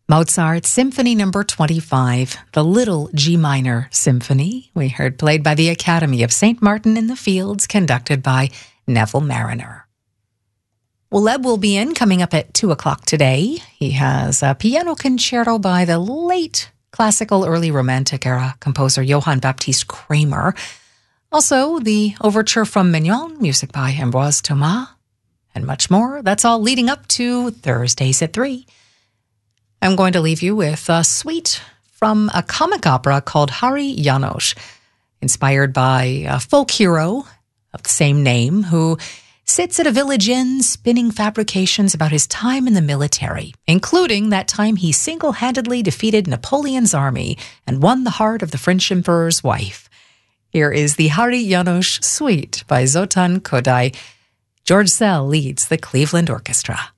Mozart's Symphony No. 25, the Little G Minor Symphony, we heard played by the Academy of St. Martin in the Fields, conducted by Neville Mariner. Well, Leb will be in coming up at 2 o'clock today. He has a piano concerto by the late classical early Romantic era composer Johann Baptist Kramer. Also, the overture from Mignon, music by Ambroise Thomas, and much more. That's all leading up to Thursdays at 3. I'm going to leave you with a suite from a comic opera called Hari Janos, inspired by a folk hero of the same name who sits at a village inn spinning fabrications about his time in the military, including that time he single-handedly defeated Napoleon's army and won the heart of the French emperor's wife. Here is the Hari Janos Suite by Zoltan Kodály. George Szell leads the Cleveland Orchestra.